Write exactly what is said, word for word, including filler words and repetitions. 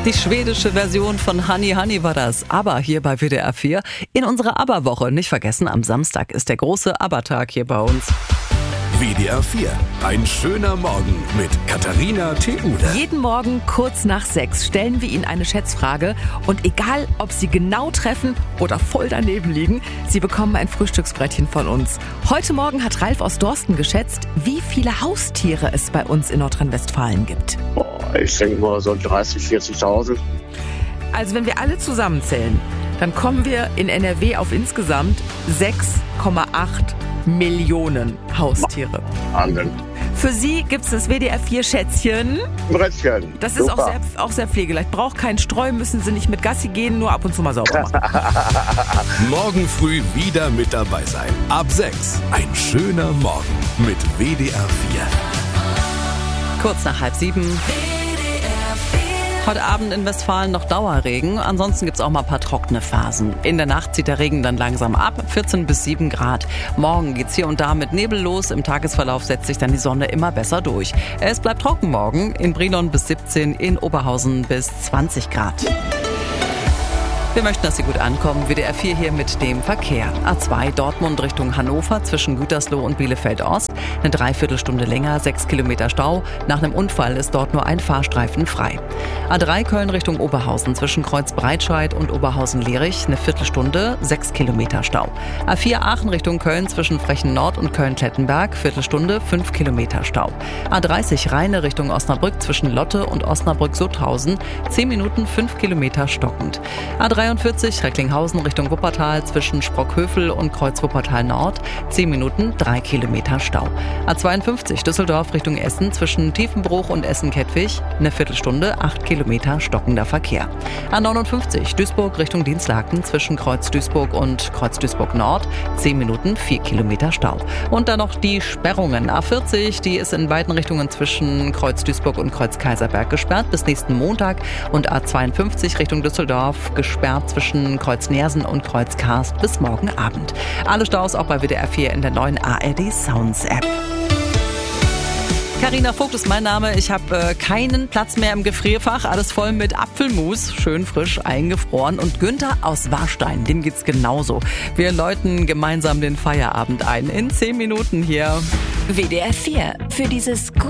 Die schwedische Version von Honey Honey war das, aber hier bei W D R vier in unserer ABBA-Woche. Nicht vergessen, am Samstag ist der große ABBA-Tag hier bei uns. W D R vier, ein schöner Morgen mit Katharina Theude. Jeden Morgen kurz nach sechs stellen wir Ihnen eine Schätzfrage und egal, ob Sie genau treffen oder voll daneben liegen, Sie bekommen ein Frühstücksbrettchen von uns. Heute Morgen hat Ralf aus Dorsten geschätzt, wie viele Haustiere es bei uns in Nordrhein-Westfalen gibt. Boah, ich denke mal so dreißig, vierzigtausend. Also wenn wir alle zusammenzählen, dann kommen wir in N R W auf insgesamt sechs Komma acht Millionen Haustiere. Wahnsinn. Für Sie gibt es das W D R vier Schätzchen. Brettchen. Das ist auch sehr, auch sehr pflegeleicht. Braucht keinen Streu, müssen Sie nicht mit Gassi gehen, nur ab und zu mal sauber machen. Morgen früh wieder mit dabei sein. Ab sechs. Ein schöner Morgen mit W D R vier. Kurz nach halb sieben. Heute Abend in Westfalen noch Dauerregen, ansonsten gibt es auch mal ein paar trockene Phasen. In der Nacht zieht der Regen dann langsam ab, vierzehn bis sieben Grad. Morgen geht's hier und da mit Nebel los, im Tagesverlauf setzt sich dann die Sonne immer besser durch. Es bleibt trocken morgen, in Brilon bis siebzehn, in Oberhausen bis zwanzig Grad. Wir möchten, dass Sie gut ankommen. W D R vier hier mit dem Verkehr. A zwei Dortmund Richtung Hannover zwischen Gütersloh und Bielefeld Ost. Eine Dreiviertelstunde länger, sechs Kilometer Stau. Nach einem Unfall ist dort nur ein Fahrstreifen frei. A drei Köln Richtung Oberhausen zwischen Kreuzbreitscheid und Oberhausen-Lierich. Eine Viertelstunde, sechs Kilometer Stau. A vier Aachen Richtung Köln zwischen Frechen Nord und Köln-Klettenberg. Viertelstunde, fünf Kilometer Stau. A dreißig Rheine Richtung Osnabrück zwischen Lotte und Osnabrück-Sutthausen. zehn Minuten, fünf Kilometer stockend. A dreiundvierzig Recklinghausen Richtung Wuppertal zwischen Sprockhövel und Kreuz Wuppertal Nord. zehn Minuten, drei Kilometer Stau. A zweiundfünfzig Düsseldorf Richtung Essen zwischen Tiefenbruch und Essen-Kettwig. Eine Viertelstunde, acht Kilometer stockender Verkehr. A neunundfünfzig Duisburg Richtung Dienstlaken zwischen Kreuz Duisburg und Kreuz Duisburg Nord. zehn Minuten, vier Kilometer Stau. Und dann noch die Sperrungen. A vierzig, die ist in beiden Richtungen zwischen Kreuz Duisburg und Kreuz Kaiserberg gesperrt bis nächsten Montag. Und A zweiundfünfzig Richtung Düsseldorf gesperrt zwischen Kreuz Neersen und Kreuz Karst bis morgen Abend. Alle Staus auch bei W D R vier in der neuen A R D Sounds App. Carina Vogt ist mein Name. Ich habe äh, keinen Platz mehr im Gefrierfach. Alles voll mit Apfelmus, schön frisch eingefroren. Und Günther aus Warstein, dem geht's genauso. Wir läuten gemeinsam den Feierabend ein. In zehn Minuten hier. W D R vier für dieses